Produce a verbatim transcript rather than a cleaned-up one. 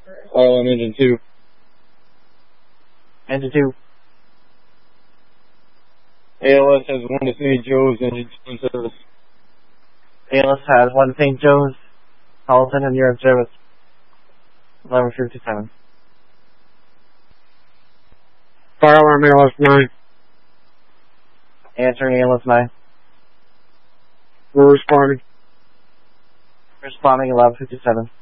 Fire alarm engine two. Engine two. A L S has one to Saint Joe's engine two in service. A L S has one to Saint Joe's. Carlton and you're in service. eleven fifty-seven. Fire alarm A L S nine. Answering A L S nine. We're responding. Responding eleven fifty-seven.